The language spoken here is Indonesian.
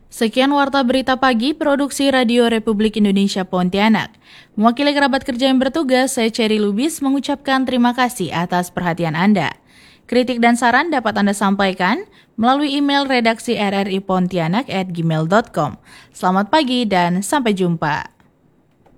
Sekian Warta Berita Pagi, Produksi Radio Republik Indonesia Pontianak. Mewakili kerabat kerja yang bertugas, saya Cherry Lubis mengucapkan terima kasih atas perhatian Anda. Kritik dan saran dapat Anda sampaikan melalui email redaksi rripontianak@gmail.com. Selamat pagi dan sampai jumpa.